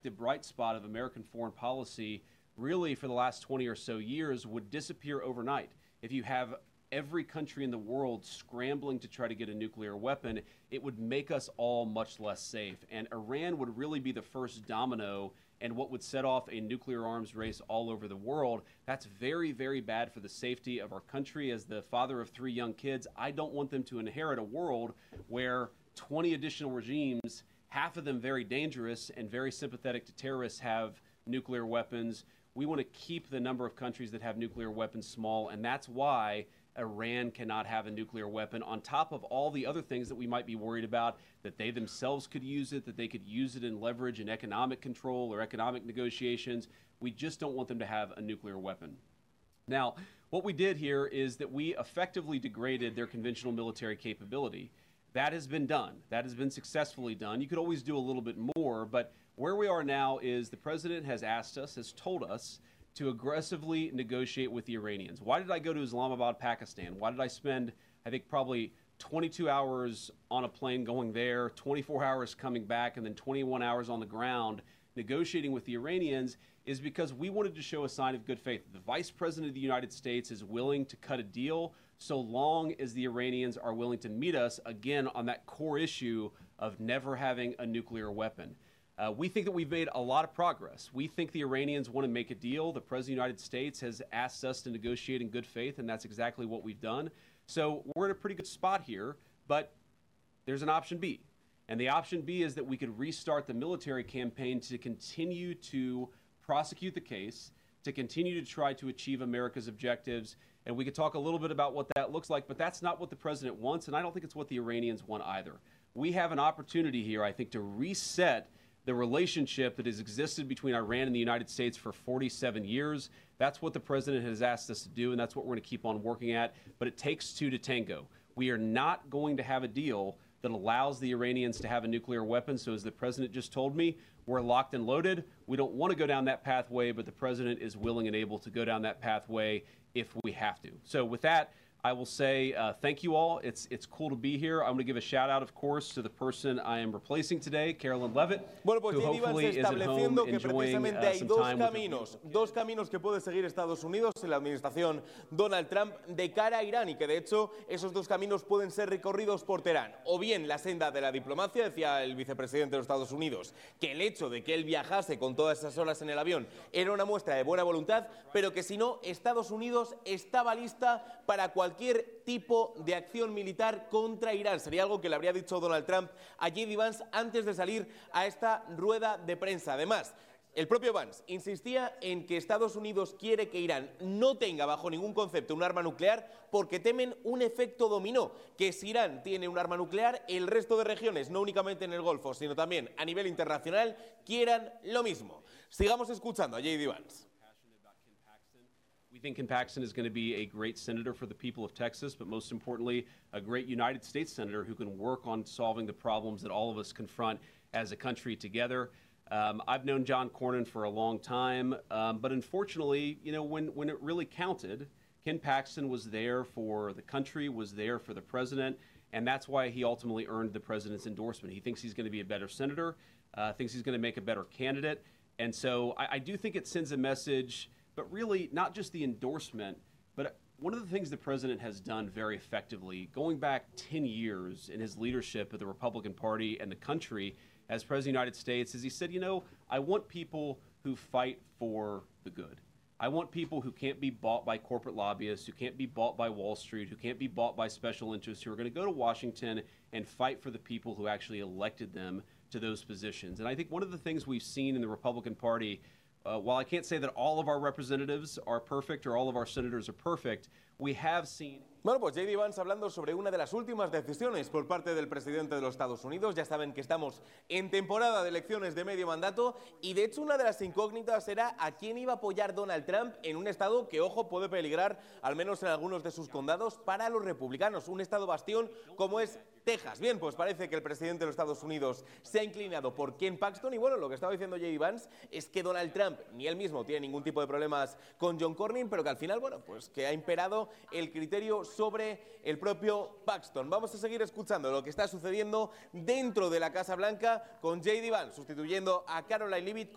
the bright spot of American foreign policy really for the last 20 or so years would disappear overnight. If you have every country in the world scrambling to try to get a nuclear weapon, it would make us all much less safe. And Iran would really be the first domino and what would set off a nuclear arms race all over the world. That's very, very bad for the safety of our country. As the father of 3 young kids, I don't want them to inherit a world where 20 additional regimes, half of them very dangerous and very sympathetic to terrorists, have nuclear weapons. We want to keep the number of countries that have nuclear weapons small, and that's why Iran cannot have a nuclear weapon, on top of all the other things that we might be worried about, that they themselves could use it, that they could use it in leverage in economic control or economic negotiations. We just don't want them to have a nuclear weapon. Now, what we did here is that we effectively degraded their conventional military capability. That has been done. That has been successfully done. You could always do a little bit more, but where we are now is the president has asked us, has told us, to aggressively negotiate with the Iranians. Why did I go to Islamabad, Pakistan? Why did I spend, I think, probably 22 hours on a plane going there, 24 hours coming back, and then 21 hours on the ground negotiating with the Iranians? Is because we wanted to show a sign of good faith. The Vice President of the United States is willing to cut a deal so long as the Iranians are willing to meet us, again, on that core issue of never having a nuclear weapon. We think that we've made a lot of progress. We think the Iranians want to make a deal. The President of the United States has asked us to negotiate in good faith, and that's exactly what we've done. So we're in a pretty good spot here, but there's an option B. And the option B is that we could restart the military campaign to continue to prosecute the case, to continue to try to achieve America's objectives. And we could talk a little bit about what that looks like, but that's not what the president wants, and I don't think it's what the Iranians want either. We have an opportunity here, I think, to reset the relationship that has existed between Iran and the United States for 47 years. That's what the president has asked us to do, and that's what we're going to keep on working at. But it takes 2 to tango. We are not going to have a deal that allows the Iranians to have a nuclear weapon. So as the president just told me, we're locked and loaded. We don't want to go down that pathway, but the president is willing and able to go down that pathway if we have to. So with that, I will say thank you all. It's cool to be here. I'm going to give a shout out, of course, to the person I am replacing today, Carolyn Levitt, bueno, pues who hopefully is at home enjoying some time dos caminos que puede seguir Estados Unidos en la administración Donald Trump de cara a Irán, y que de hecho esos dos caminos pueden ser recorridos por Teherán. O bien la senda de la diplomacia, decía el vicepresidente de los Estados Unidos, que el hecho de que él viajase con todas esas horas en el avión era una muestra de buena voluntad, pero que si no, Estados Unidos estaba lista para cualquier tipo de acción militar contra Irán. Sería algo que le habría dicho Donald Trump a J.D. Vance antes de salir a esta rueda de prensa. Además, el propio Vance insistía en que Estados Unidos quiere que Irán no tenga bajo ningún concepto un arma nuclear porque temen un efecto dominó, que si Irán tiene un arma nuclear, el resto de regiones, no únicamente en el Golfo, sino también a nivel internacional, quieran lo mismo. Sigamos escuchando a J.D. Vance. We think Ken Paxton is going to be a great senator for the people of Texas, but most importantly, a great United States senator who can work on solving the problems that all of us confront as a country together. I've known John Cornyn for a long time, but unfortunately, you know, when it really counted, Ken Paxton was there for the country, was there for the president, and that's why he ultimately earned the president's endorsement. He thinks he's going to be a better senator, thinks he's going to make a better candidate, and so I do think it sends a message. But really, not just the endorsement, but one of the things the president has done very effectively, going back 10 years in his leadership of the Republican Party and the country as President of the United States, is he said, you know, I want people who fight for the good. I want people who can't be bought by corporate lobbyists, who can't be bought by Wall Street, who can't be bought by special interests, who are going to go to Washington and fight for the people who actually elected them to those positions. And I think one of the things we've seen in the Republican Party, while I can't say that all of our representatives are perfect or all of our senators are perfect, we have seen... Bueno, pues J.D. Vance hablando sobre una de las últimas decisiones por parte del presidente de los Estados Unidos. Ya saben que estamos en temporada de elecciones de medio mandato y de hecho una de las incógnitas era a quién iba a apoyar Donald Trump en un estado que, ojo, puede peligrar, al menos en algunos de sus condados, para los republicanos. Un estado bastión como es Texas. Bien, pues parece que el presidente de los Estados Unidos se ha inclinado por Ken Paxton y bueno, lo que estaba diciendo J.D. Vance es que Donald Trump ni él mismo tiene ningún tipo de problemas con John Cornyn, pero que al final, bueno, pues que ha imperado el criterio sobre el propio Paxton. Vamos a seguir escuchando lo que está sucediendo dentro de la Casa Blanca con J.D. Vance sustituyendo a Caroline Leavitt.